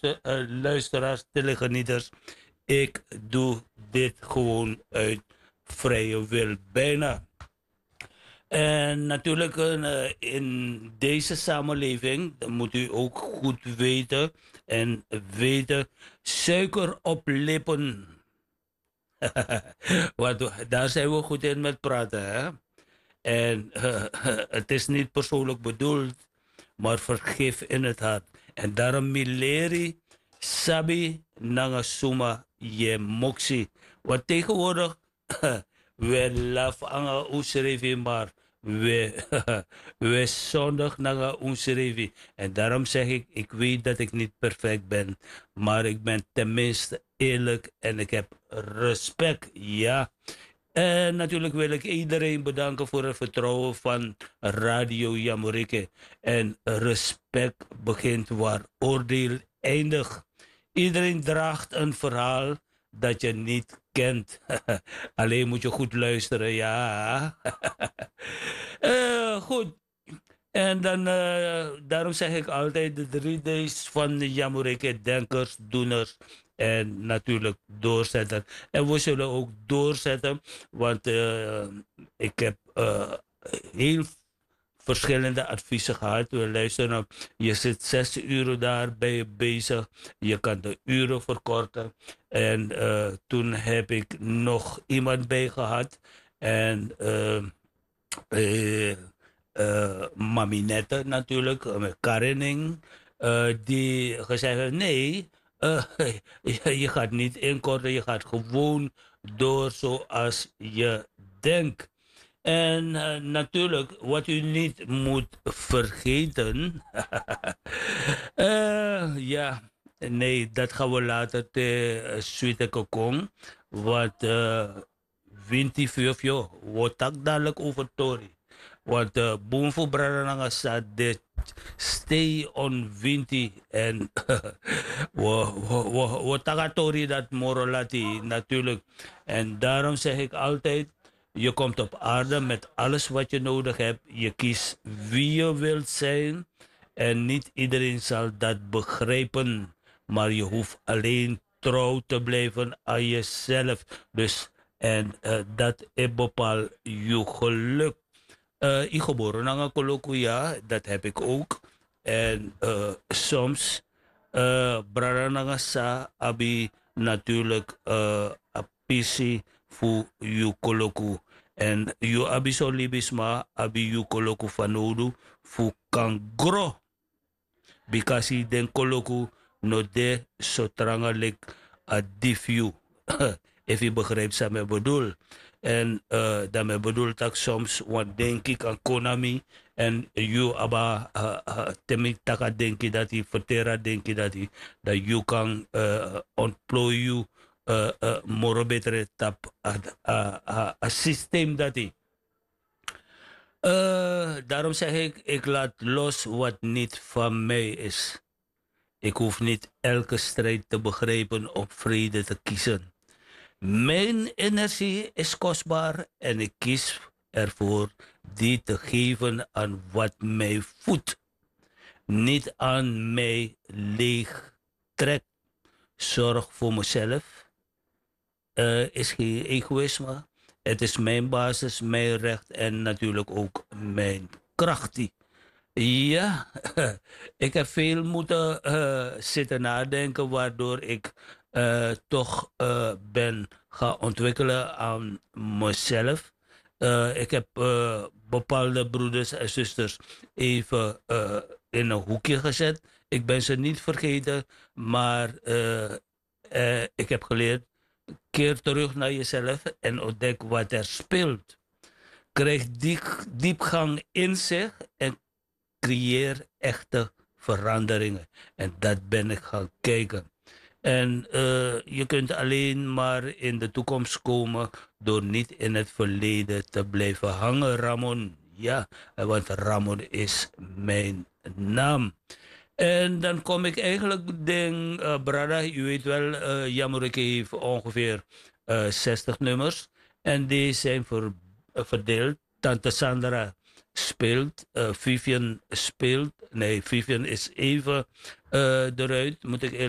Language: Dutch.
luisteraars, telegenieters. Ik doe dit gewoon uit vrije wil, bijna. En natuurlijk in deze samenleving, dat moet u ook goed weten en weten, suiker op lippen. Want daar zijn we goed in met praten. Hè? En het is niet persoonlijk bedoeld, maar vergif in het hart. En daarom mileri sabi nanga suma je moxie. Want tegenwoordig, we laf anga usrevi, maar we, we zondig nanga usrevi. En daarom zeg ik weet dat ik niet perfect ben, maar ik ben tenminste eerlijk en ik heb respect, ja. En natuurlijk wil ik iedereen bedanken voor het vertrouwen van Radio Jamorike. En respect begint waar oordeel eindigt. Iedereen draagt een verhaal dat je niet kent. Alleen moet je goed luisteren, ja. Goed. En dan, daarom zeg ik altijd de 3 D's van de Jamorike, denkers, doeners en natuurlijk doorzetten. En we zullen ook doorzetten, want ik heb heel verschillende adviezen gehad. We luisteren, je zit 6 uur daarbij bezig, je kan de uren verkorten. En toen heb ik nog iemand bij gehad en Maminette natuurlijk, met Karening, die gezegd heeft, nee, eh, je gaat niet inkorten, je gaat gewoon door zoals je denkt. En natuurlijk, wat u niet moet vergeten, ja, nee, dat gaan we later te suite kokong, wat winti vijf, joh, wat tak dadelijk over Tori. Want boom voor Brananga staat de stay on winti en wat tagatori dat morolati natuurlijk. En daarom zeg ik altijd, je komt op aarde met alles wat je nodig hebt. Je kiest wie je wilt zijn en niet iedereen zal dat begrijpen. Maar je hoeft alleen trouw te blijven aan jezelf. Dus en dat bepaalt je geluk. Ik geboren aan Koloku, ja, dat heb ik ook. En soms, Brarananga sa abi natuurlijk apisi fu yu Koloku. En yu abi so libisma abi yu Koloku fanodu fu kangro. Bikasi den Koloku no de sotranga lik a diffu. If je begrijpt wat ik bedoel. En daarmee bedoel ik soms, want denk ik aan Konami. En you aba temik taka denk dat hij vertera denk dat hij dat you kan ontplooi you moro betere tap a systeem dat hij. Daarom zeg ik laat los wat niet van mij is. Ik hoef niet elke strijd te begrijpen om vrede te kiezen. Mijn energie is kostbaar en ik kies ervoor die te geven aan wat mij voedt. Niet aan mij leeg trekt. Zorg voor mezelf is geen egoïsme. Het is mijn basis, mijn recht en natuurlijk ook mijn kracht. Ja, ik heb veel moeten zitten nadenken, waardoor ik toch ben gaan ontwikkelen aan mezelf. Ik heb bepaalde broeders en zusters even in een hoekje gezet. Ik ben ze niet vergeten, maar ik heb geleerd, keer terug naar jezelf en ontdek wat er speelt. Krijg diepgang in zich en creëer echte veranderingen. En dat ben ik gaan kijken. En je kunt alleen maar in de toekomst komen door niet in het verleden te blijven hangen, Ramon. Ja, want Ramon is mijn naam. En dan kom ik eigenlijk, denk, Brada, u weet wel, Jamorike heeft ongeveer 60 nummers. En die zijn verdeeld. Tante Sandra speelt, Vivian speelt. Nee, Vivian is even eruit, moet ik eerlijk